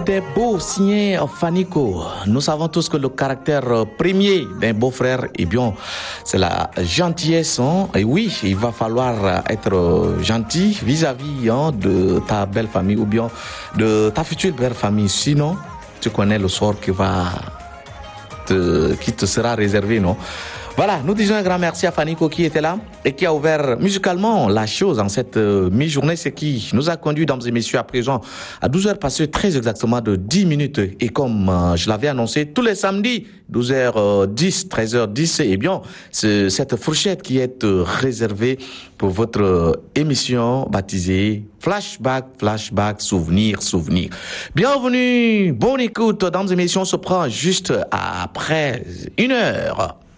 des beaux signé Fanico. Nous savons tous que le caractère premier d'un beau-frère, eh bien, c'est la gentillesse. Hein? Et oui, il va falloir être gentil vis-à-vis de ta belle famille ou bien de ta future belle famille. Sinon, tu connais le sort qui te sera réservé, non? Voilà, nous disons un grand merci à Fanico qui était là et qui a ouvert musicalement la chose en cette mi-journée, ce qui nous a conduit, mesdames et messieurs, à présent à 12h passées très exactement de 10 minutes. Et comme je l'avais annoncé, tous les samedis, 12h10, 13h10, eh bien, c'est cette fourchette qui est réservée pour votre émission baptisée Flashback, souvenir. Bienvenue, bonne écoute, mesdames et messieurs, on se prend juste après 1 heure.